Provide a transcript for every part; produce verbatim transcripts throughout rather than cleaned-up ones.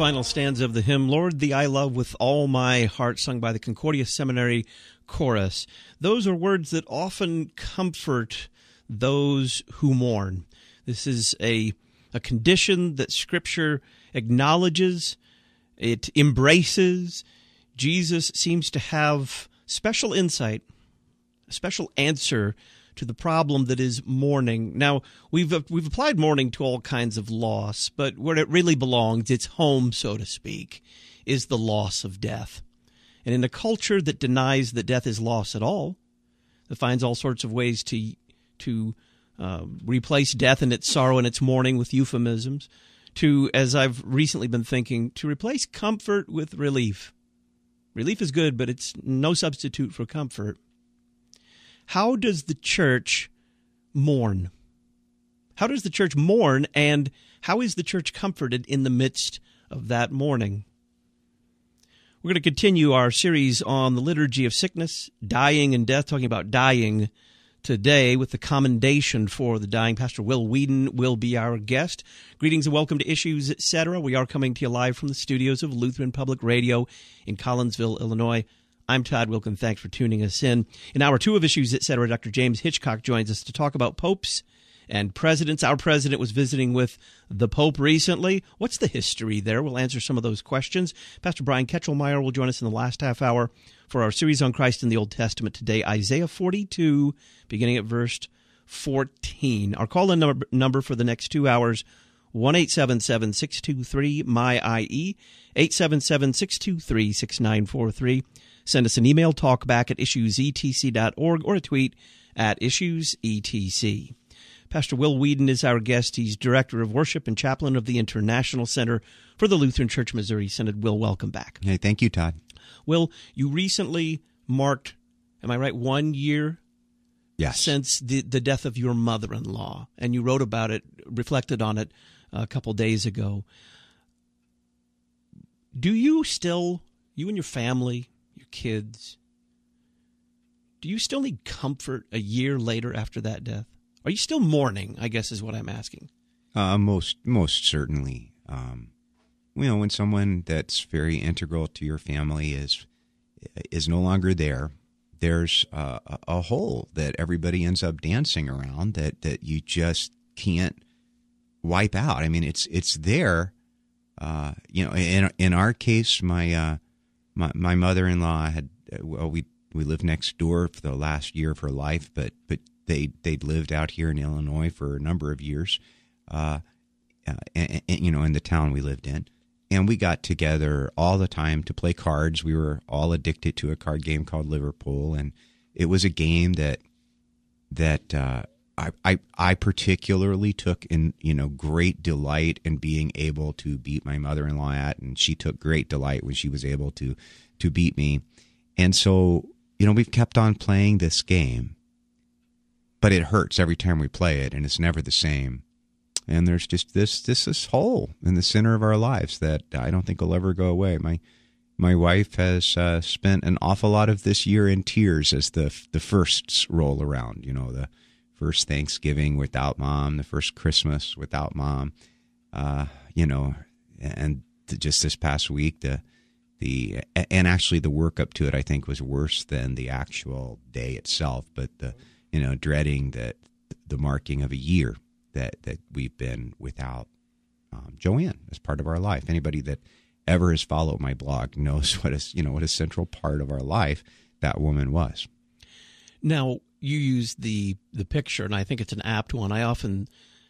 final stanza of the hymn, Lord, Thee I Love with All My Heart, sung by the Concordia Seminary Chorus. Those are words that often comfort those who mourn. This is a, a condition that Scripture acknowledges, it embraces. Jesus seems to have special insight, a special answer to the problem that is mourning. Now, we've we've applied mourning to all kinds of loss, but where it really belongs, its home, so to speak, is the loss of death. And in a culture that denies that death is loss at all, that finds all sorts of ways to to uh, replace death and its sorrow and its mourning with euphemisms, to, as I've recently been thinking, to replace comfort with relief. Relief is good, but it's no substitute for comfort. How does the church mourn? How does the church mourn, and how is the church comforted in the midst of that mourning? We're going to continue our series on the liturgy of sickness, dying, and death, talking about dying today with the commendation for the dying. Pastor Will Whedon will be our guest. Greetings and welcome to Issues, et cetera. We are coming to you live from the studios of Lutheran Public Radio in Collinsville, Illinois. I'm Todd Wilkin. Thanks for tuning us in. In hour two of Issues, et cetera, Doctor James Hitchcock joins us to talk about popes and presidents. Our president was visiting with the Pope recently. What's the history there? We'll answer some of those questions. Pastor Brian Ketchelmeyer will join us in the last half hour for our series on Christ in the Old Testament today, Isaiah forty-two, beginning at verse fourteen. Our call-in number, number for the next two hours, one eight seven seven, six two three, M Y I E, eight seven seven, six two three, six nine four three. Send us an email, talkback at issues e t c dot org, or a tweet at issues e t c. Pastor Will Whedon is our guest. He's Director of Worship and Chaplain of the International Center for the Lutheran Church Missouri Synod. Will, welcome back. Hey, thank you, Todd. Will, you recently marked, am I right, one year yes. since the, the death of your mother-in-law, and you wrote about it, reflected on it a couple days ago. Do you still, you and your family, your kids, do you still need comfort a year later after that death? Are you still mourning, I guess is what I'm asking. Uh, most most certainly. Um, you know, when someone that's very integral to your family is is no longer there, there's a, a hole that everybody ends up dancing around that, that you just can't wipe out. I mean, it's it's there. Uh, you know, in in our case, my uh, my, my mother-in-law had well, we we lived next door for the last year of her life, but but. They they'd lived out here in Illinois for a number of years, uh, uh, and, and, you know, in the town we lived in, and we got together all the time to play cards. We were all addicted to a card game called Liverpool, and it was a game that that uh, I, I I particularly took in you know great delight in being able to beat my mother-in-law at, and she took great delight when she was able to to beat me, and so you know we've kept on playing this game. But it hurts every time we play it, and it's never the same. And there's just this this this hole in the center of our lives that I don't think will ever go away. My my wife has uh, spent an awful lot of this year in tears as the the firsts roll around. You know, the first Thanksgiving without mom, the first Christmas without mom. Uh, you know, and just this past week, the the and actually the work up to it, I think, was worse than the actual day itself. But the you know, dreading that the marking of a year that, that we've been without um, Joanne as part of our life. Anybody that ever has followed my blog knows what is you know what a central part of our life that woman was. Now, you use the the picture, and I think it's an apt one. I often,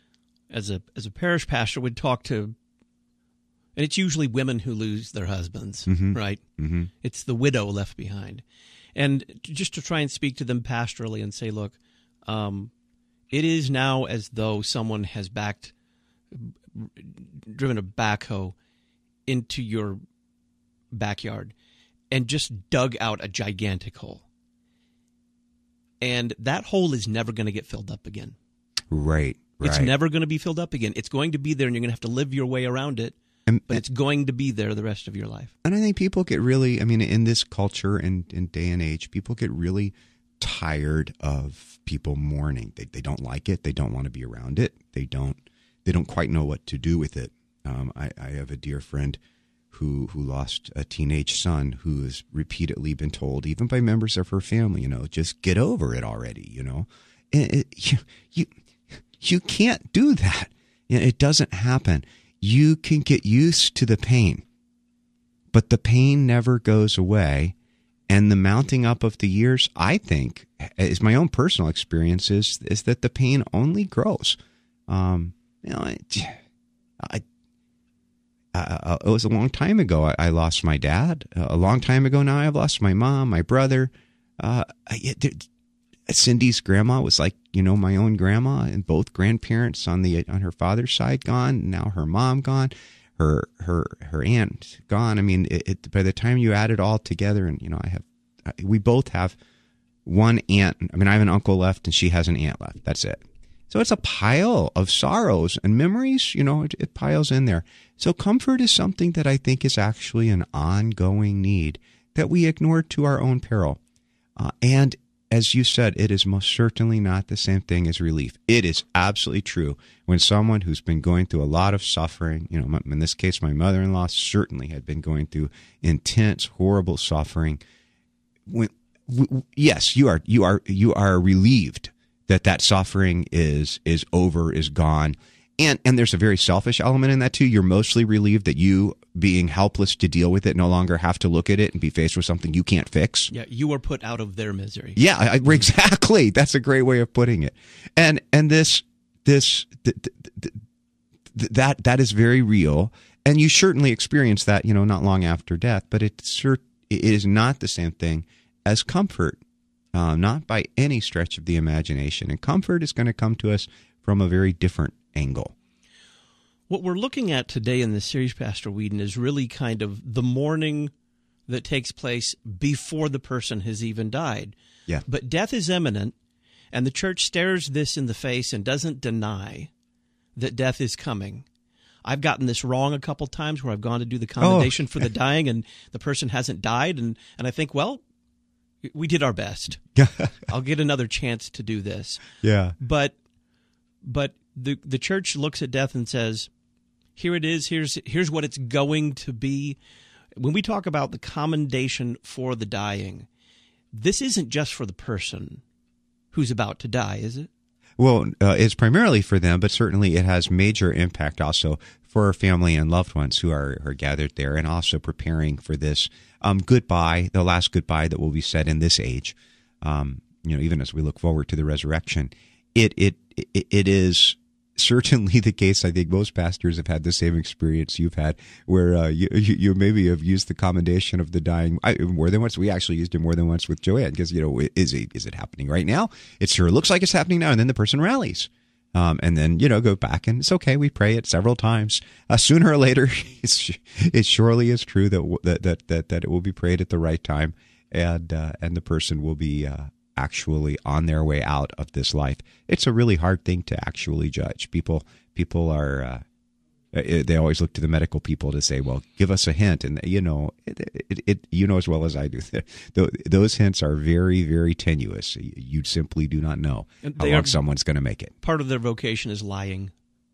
as a as a parish pastor, would talk to, and it's usually women who lose their husbands, mm-hmm. right? Mm-hmm. It's the widow left behind. And just to try and speak to them pastorally and say, look, um, it is now as though someone has backed, driven a backhoe into your backyard and just dug out a gigantic hole. And that hole is never going to get filled up again. Right, right. It's never going to be filled up again. It's going to be there, and you're going to have to live your way around it. And, but it's going to be there the rest of your life. And I think people get really, I mean, in this culture and in day and age, people get really tired of people mourning. They they don't like it. They don't want to be around it. They don't they don't quite know what to do with it. Um, I, I have a dear friend who who lost a teenage son who has repeatedly been told, even by members of her family, you know, just get over it already, you know. It, it, you, you, you can't do that. You know, it doesn't happen. You can get used to the pain, but the pain never goes away. And the mounting up of the years, I think, is my own personal experience, is, is that the pain only grows. Um, you know, I, I Uh, it was a long time ago. I, I lost my dad. Uh, a long time ago now, I've lost my mom, my brother. Uh, I, there, Cindy's grandma was like, you know, my own grandma, and both grandparents on the on her father's side gone. Now her mom gone, her her her aunt gone. I mean, it, it, by the time you add it all together, and you know, I have, we both have one aunt. I mean, I have an uncle left, and she has an aunt left. That's it. So it's a pile of sorrows and memories, you know, it, it piles in there. So comfort is something that I think is actually an ongoing need that we ignore to our own peril. Uh, and as you said, it is most certainly not the same thing as relief. It is absolutely true. When someone who's been going through a lot of suffering, you know, in this case, my mother-in-law certainly had been going through intense, horrible suffering. When, w- yes, you are, you are, you are relieved that that suffering is is over, is gone. And and there's a very selfish element in that too. You're mostly relieved that you, being helpless to deal with it, no longer have to look at it and be faced with something you can't fix. Yeah, you were put out of their misery. Yeah, I, exactly. That's a great way of putting it. And and this this th- th- th- th- that that is very real. And you certainly experience that, you know, not long after death. But it cert- it is not the same thing as comfort. Uh, not by any stretch of the imagination. And comfort is going to come to us from a very different angle. What we're looking at today in this series, Pastor Whedon, is really kind of the mourning that takes place before the person has even died. Yeah. But death is imminent, and the church stares this in the face and doesn't deny that death is coming. I've gotten this wrong a couple times where I've gone to do the commendation oh. for the dying, and the person hasn't died, and, and I think, well, we did our best. I'll get another chance to do this. Yeah. But but the the church looks at death and says, here it is, here's here's what it's going to be. When we talk about the commendation for the dying, this isn't just for the person who's about to die, is it? Well, uh, it's primarily for them, but certainly it has major impact also for our family and loved ones who are, are gathered there, and also preparing for this um, goodbye, the last goodbye that will be said in this age. Um, you know, even as we look forward to the resurrection, it it it, it is certainly the case. I think most pastors have had the same experience you've had, where uh, you, you you maybe have used the commendation of the dying I, more than once. We actually used it more than once with Joanne, because, you know, is it is it happening right now? It sure looks like it's happening now, and then the person rallies. Um, and then, you know, go back, and it's okay. We pray it several times. Uh, sooner or later, it's, it surely is true that, that that that that it will be prayed at the right time, and uh, and the person will be uh, actually on their way out of this life. It's a really hard thing to actually judge. People people are uh, they always look to the medical people to say, well, give us a hint, and you know it, it, it you know as well as I do, those hints are very, very tenuous. You simply do not know how long someone's going to make it. Part of their vocation is lying.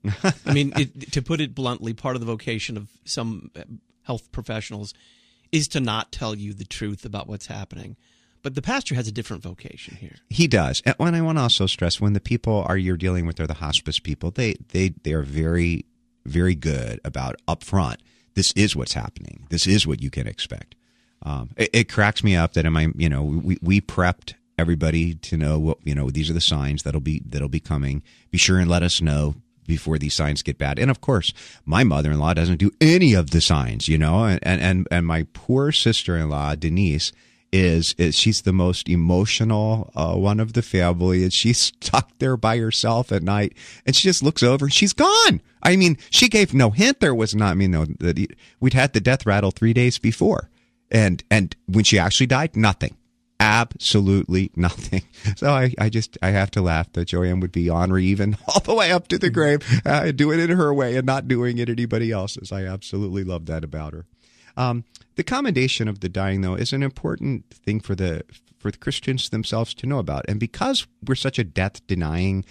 I mean, it, to put it bluntly, part of the vocation of some health professionals is to not tell you the truth about what's happening. But the pastor has a different vocation here. He does. And I want to also stress, when the people are you're dealing with are the hospice people, they they they are very, very good about up front. This is what's happening. This is what you can expect. Um, it, it cracks me up that in my, you know, we, we prepped everybody to know what, you know, these are the signs that'll be that'll be coming. Be sure and let us know before these signs get bad. And of course, my mother-in-law doesn't do any of the signs, you know, and and and my poor sister-in-law, Denise, Is, is she's the most emotional uh, one of the family, and she's stuck there by herself at night, and she just looks over and she's gone. I mean, she gave no hint. There was not, I mean, no, that we'd had the death rattle three days before, and and when she actually died, nothing, absolutely nothing. So I, I just I have to laugh that Joanne would be ornery even all the way up to the grave, uh, doing it in her way and not doing it anybody else's. I absolutely love that about her. Um, the commendation of the dying, though, is an important thing for the for the Christians themselves to know about. And because we're such a death-denying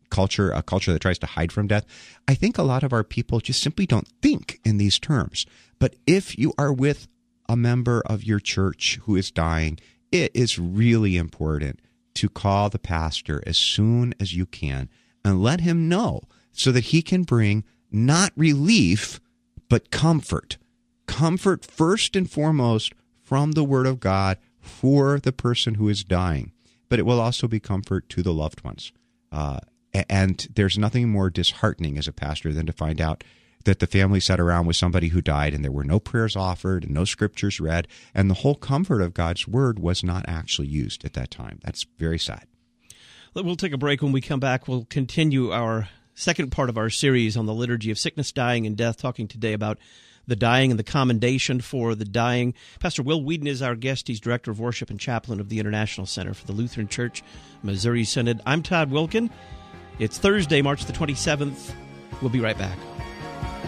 culture, a culture that tries to hide from death. I think a lot of our people just simply don't think in these terms. But if you are with a member of your church who is dying, it is really important to call the pastor as soon as you can and let him know so that he can bring not relief, but comfort. Comfort first and foremost from the Word of God for the person who is dying. But it will also be comfort to the loved ones. Uh, and there's nothing more disheartening as a pastor than to find out that the family sat around with somebody who died and there were no prayers offered and no scriptures read, and the whole comfort of God's Word was not actually used at that time. That's very sad. We'll take a break. When we come back, we'll continue our second part of our series on the liturgy of sickness, dying, and death, talking today about the dying and the commendation for the dying. Pastor Will Weedon is our guest. He's Director of Worship and Chaplain of the International Center for the Lutheran Church, Missouri Synod. I'm Todd Wilkin. It's Thursday, March the twenty-seventh. We'll be right back.